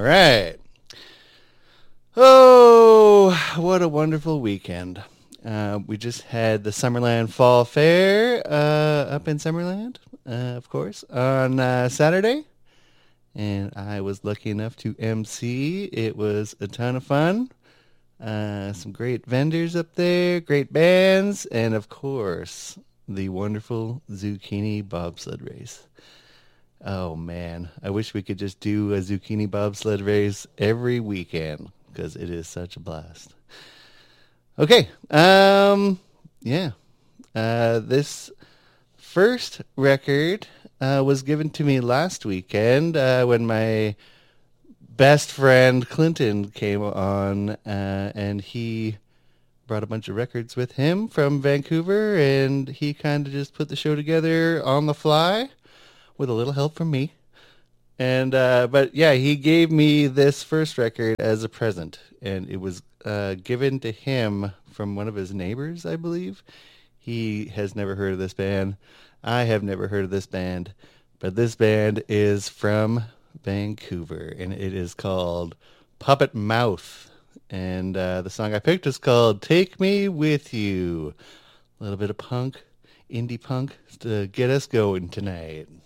right. Oh, what a wonderful weekend. We just had the Summerland Fall Fair up in Summerland, of course, on Saturday. And I was lucky enough to MC. It was a ton of fun. Some great vendors up there, great bands, and of course, the wonderful zucchini bobsled race. Oh man, I wish we could just do a zucchini bobsled race every weekend because it is such a blast. Okay, yeah. This first record was given to me last weekend when my best friend Clinton came on, and he brought a bunch of records with him from Vancouver, and he kind of just put the show together on the fly with a little help from me. And but yeah, he gave me this first record as a present, and it was given to him from one of his neighbors, I believe. He has never heard of this band. I have never heard of this band, but this band is from Vancouver, and it is called Puppet Mouth. And the song I picked is called Take Me With You. A little bit of punk, indie punk, to get us going tonight.